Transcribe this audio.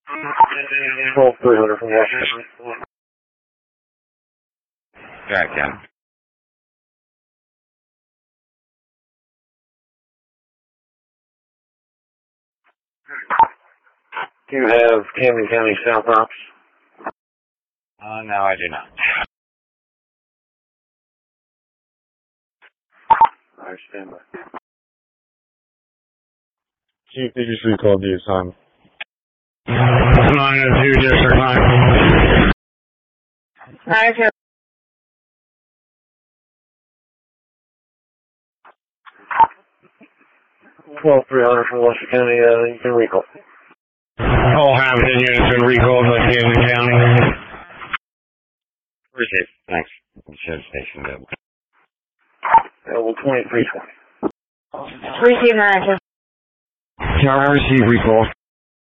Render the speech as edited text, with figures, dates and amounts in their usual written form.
Control 300 from Washington. Track down. Do you have Camden County South Ops? No, I do not. I stand by. Chief, did you see call the assignment? 902 District 9. 902. 12300 from Washington County, you can recall. All Hamilton units been recalled by Camden County. Appreciate it. Thanks. Sheriff Station available. Available 2320. Receive 902. Receive recall.